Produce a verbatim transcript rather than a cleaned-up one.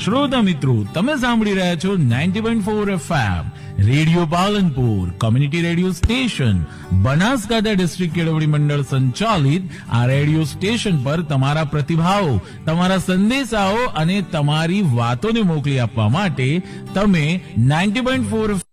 શ્રોતા મિત્રો, તમે સાંભળી રહ્યા છો ninety point four FM radio Palanpur, community radio station, Banaskantha district કેળવણી મંડળ સંચાલિત આ રેડિયો સ્ટેશન પર તમારા પ્રતિભાવો, તમારા સંદેશાઓ અને તમારી વાતોને મોકલી આપવા માટે તમે નાઇન્ટી પોઈન્ટ ફોર